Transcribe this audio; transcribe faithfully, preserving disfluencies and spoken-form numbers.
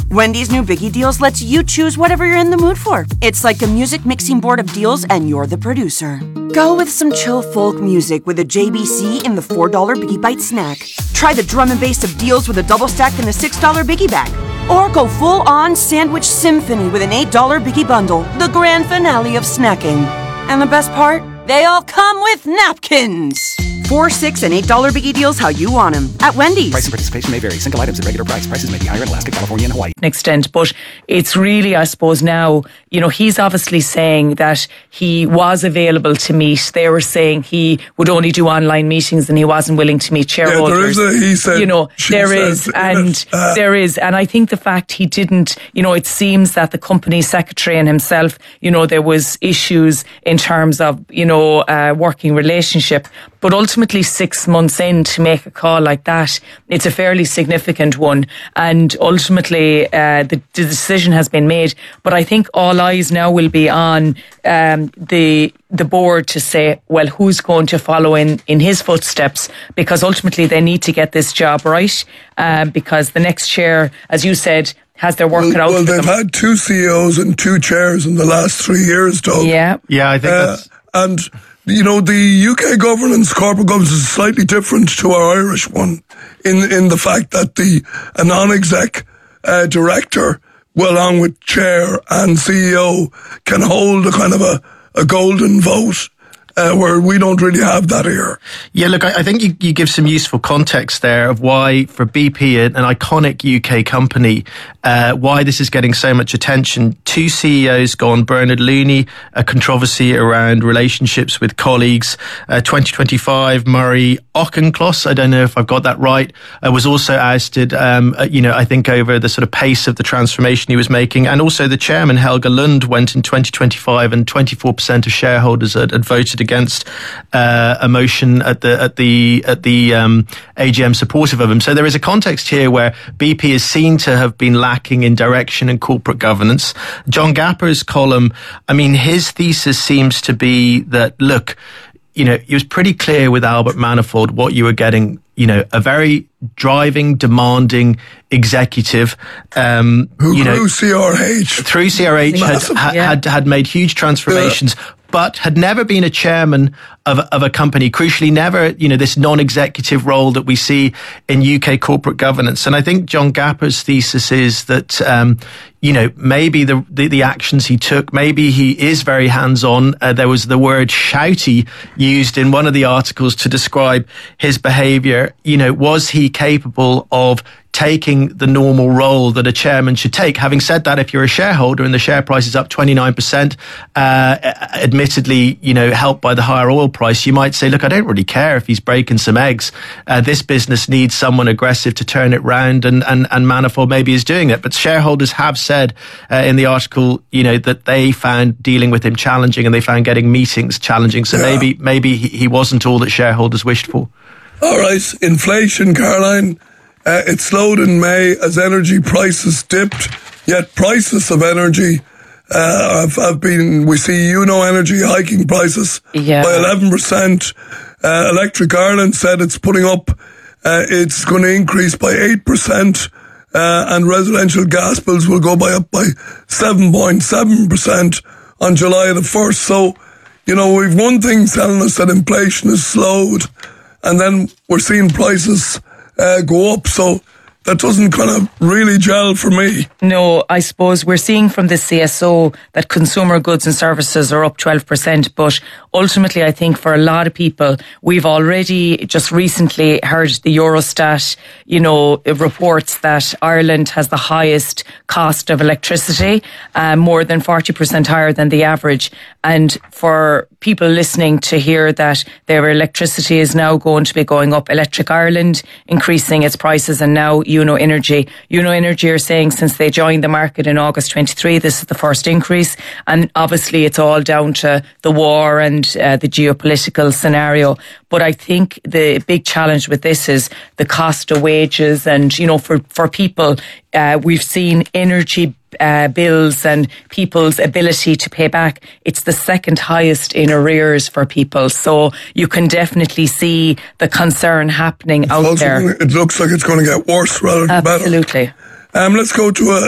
Wendy's new Biggie Deals lets you choose whatever you're in the mood for. It's like a music mixing board of deals and you're the producer. Go with some chill folk music with a J B C in the four dollar Biggie Bite snack. Try the drum and bass of deals with a double stack in the six dollar Biggie Bag. Or go full-on sandwich symphony with an eight dollar Biggie Bundle, the grand finale of snacking. And the best part? They all come with napkins. Four, six, and eight dollar Biggie Deals how you want them at Wendy's. Price and participation may vary. Single items at regular price. Prices may be higher in Alaska, California, and Hawaii. An extent, but it's really, I suppose, now, you know, he's obviously saying that he was available to meet. They were saying he would only do online meetings and he wasn't willing to meet shareholders. Yeah, there is a he said. You know, there said, is, and uh, there is, and I think the fact he didn't, you know, it seems that the company secretary and himself, you know, there was issues in terms of, you know, uh, working relationship. But ultimately, six months in to make a call like that, it's a fairly significant one. And ultimately, uh, the, the decision has been made. But I think all eyes now will be on um, the the board to say, well, who's going to follow in, in his footsteps? Because ultimately, they need to get this job right. Um, because the next chair, as you said, has their work well, cut out well, for they've them. had two C E Os and two chairs in the last three years, Doug. Yeah. Yeah, I think uh, that's... And... You know, the U K governance, corporate governance is slightly different to our Irish one in in the fact that the a non-exec uh, director, well, along with chair and C E O, can hold a kind of a, a golden vote. Uh, where we don't really have that here. Yeah, look, I, I think you, you give some useful context there of why, for B P, an iconic U K company, uh, why this is getting so much attention. Two C E Os gone, Bernard Looney, a controversy around relationships with colleagues. Uh, twenty twenty-five, Murray Auchincloss, I don't know if I've got that right, uh, was also ousted, um, uh, you know, I think over the sort of pace of the transformation he was making. And also the chairman, Helge Lund, went in twenty twenty-five and twenty-four percent of shareholders had, had voted against uh, a motion at the at the at the um, A G M supportive of him. So there is a context here where B P is seen to have been lacking in direction and corporate governance. John Gapper's column, I mean, his thesis seems to be that, look, you know, it was pretty clear with Albert Manifold what you were getting. You know, a very driving, demanding executive, um, who you know, through C R H, through C R H had, had, yeah. had had made huge transformations. Yeah. But had never been a chairman of, of a company, crucially never, you know, this non-executive role that we see in U K corporate governance. And I think John Gapper's thesis is that, um, you know, maybe the, the, the actions he took, maybe he is very hands-on. Uh, there was the word shouty used in one of the articles to describe his behaviour. You know, was he capable of taking the normal role that a chairman should take? Having said that, if you're a shareholder and the share price is up twenty-nine percent, uh, admittedly, you know, helped by the higher oil price, you might say, look, I don't really care if he's breaking some eggs. Uh, this business needs someone aggressive to turn it round, and, and, and Manifold maybe is doing it. But shareholders have said uh, in the article, you know, that they found dealing with him challenging and they found getting meetings challenging. So yeah. maybe, maybe he, he wasn't all that shareholders wished for. All right, inflation, Caroline. Uh, it slowed in May as energy prices dipped, yet prices of energy uh, have, have been, we see U N O Energy hiking prices yeah. by eleven percent. Uh, Electric Ireland said it's putting up, uh, it's going to increase by eight percent, uh, and residential gas bills will go by up by seven point seven percent on July the first. So, you know, we've one thing telling us that inflation has slowed, and then we're seeing prices Uh, go up, so that doesn't kind of really gel for me. No, I suppose we're seeing from the C S O that consumer goods and services are up twelve percent, but ultimately I think for a lot of people, we've already just recently heard the Eurostat, you know, reports that Ireland has the highest cost of electricity, uh, more than forty percent higher than the average. And for people listening to hear that their electricity is now going to be going up, Electric Ireland increasing its prices, and now U N O Energy. U N O Energy are saying since they joined the market in August twenty-three, this is the first increase. And obviously it's all down to the war and uh, the geopolitical scenario. But I think the big challenge with this is the cost of wages. And, you know, for, for people, uh, we've seen energy Uh, bills and people's ability to pay back. It's the second highest in arrears for people. So you can definitely see the concern happening it's out there. Gonna, it looks like it's going to get worse rather than Absolutely. better. Um, let's go to a